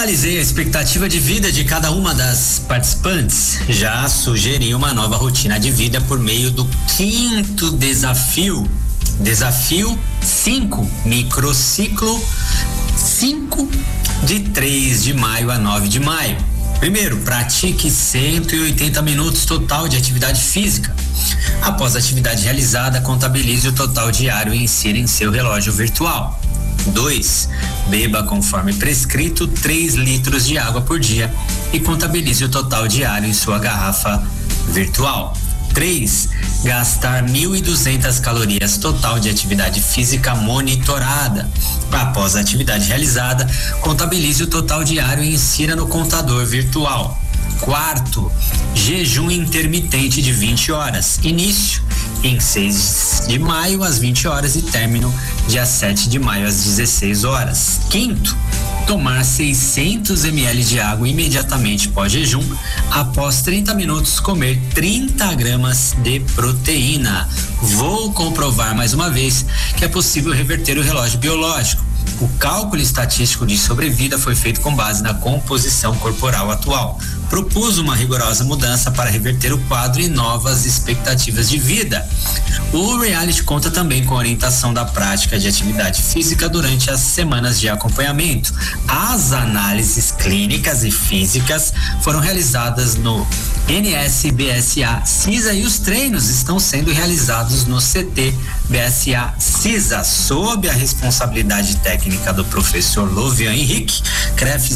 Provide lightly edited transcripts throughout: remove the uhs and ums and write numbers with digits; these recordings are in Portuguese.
Analisei a expectativa de vida de cada uma das participantes. Já sugeri uma nova rotina de vida por meio do 5º desafio. Desafio 5, microciclo 5, de 3 de maio a 9 de maio. Primeiro, pratique 180 minutos total de atividade física. Após a atividade realizada, contabilize o total diário e insira em seu relógio virtual. 2. Beba conforme prescrito 3 litros de água por dia e contabilize o total diário em sua garrafa virtual. 3. Gastar 1.200 calorias total de atividade física monitorada. Após a atividade realizada, contabilize o total diário e insira no contador virtual. 4. Jejum intermitente de 20 horas. Início em 6 de maio às 20 horas e término dia 7 de maio às 16 horas. 5. Tomar 600 ml de água imediatamente pós-jejum. Após 30 minutos, comer 30 gramas de proteína. Vou comprovar mais uma vez que é possível reverter o relógio biológico. O cálculo estatístico de sobrevida foi feito com base na composição corporal atual. Propus uma rigorosa mudança para reverter o quadro e novas expectativas de vida. O reality conta também com a orientação da prática de atividade física durante as semanas de acompanhamento. As análises clínicas e físicas foram realizadas no NS-BSA CISA e os treinos estão sendo realizados no CT BSA CISA, sob a responsabilidade técnica do professor Lovian Henrique, CREF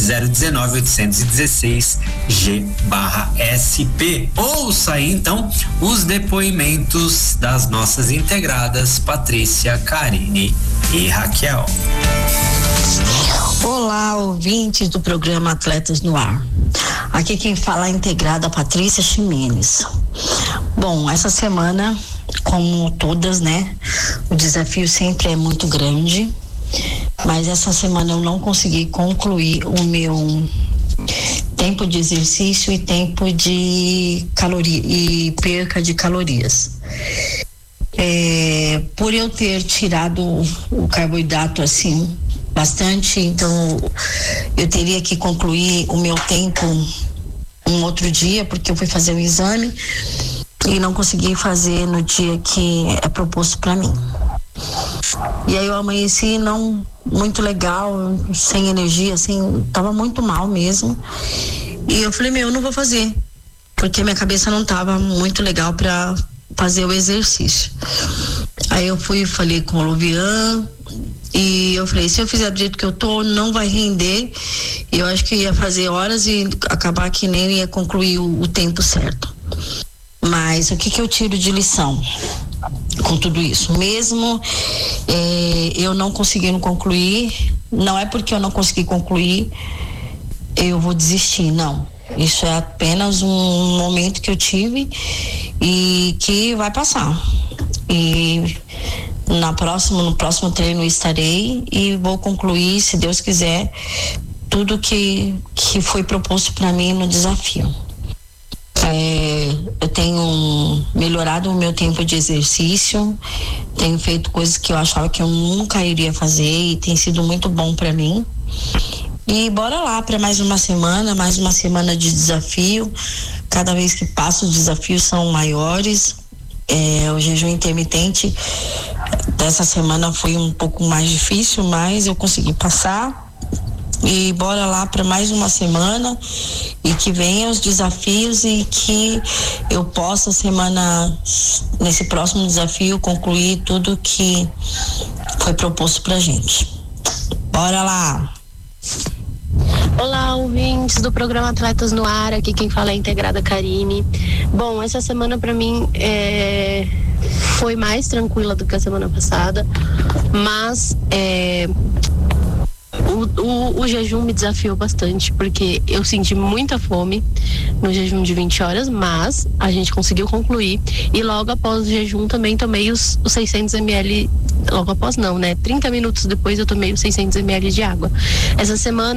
019-816G/SP. Ouça aí então os depoimentos das nossas integradas Patrícia, Karine e Raquel. Olá, ouvintes do programa Atletas no Ar. Aqui quem fala é a integrada Patrícia Ximenes. Bom, essa semana, como todas, né, o desafio sempre é muito grande, mas essa semana eu não consegui concluir o meu tempo de exercício e tempo de caloria e perca de calorias. Por eu ter tirado o carboidrato assim bastante, então eu teria que concluir o meu tempo um outro dia, porque eu fui fazer um exame e não consegui fazer no dia que é proposto para mim. E aí eu amanheci não muito legal, sem energia, assim, tava muito mal mesmo. E eu falei, eu não vou fazer, porque minha cabeça não tava muito legal para fazer o exercício. Aí eu falei com o Lovian e eu falei, se eu fizer do jeito que eu tô, não vai render. Eu acho que ia fazer horas e acabar que nem ia concluir o tempo certo. Mas o que eu tiro de lição com tudo isso? Mesmo eu não conseguindo concluir, não é porque eu não consegui concluir, eu vou desistir, não. Isso é apenas um momento que eu tive e que vai passar. E no próximo treino estarei e vou concluir, se Deus quiser, tudo que foi proposto para mim no desafio. Eu tenho melhorado o meu tempo de exercício, tenho feito coisas que eu achava que eu nunca iria fazer e tem sido muito bom para mim. E bora lá para mais uma semana de desafio. Cada vez que passa os desafios são maiores. O jejum intermitente dessa semana foi um pouco mais difícil, mas eu consegui passar. E bora lá para mais uma semana e que venham os desafios e que eu possa nesse próximo desafio concluir tudo que foi proposto pra gente. Bora lá! Olá, ouvintes do programa Atletas no Ar, aqui quem fala é a integrada Karine. Bom, essa semana pra mim foi mais tranquila do que a semana passada, mas o jejum me desafiou bastante, porque eu senti muita fome no jejum de 20 horas, mas a gente conseguiu concluir e logo após o jejum também tomei os 600 ml, logo após não, né? 30 minutos depois eu tomei os 600 ml de água. Essa semana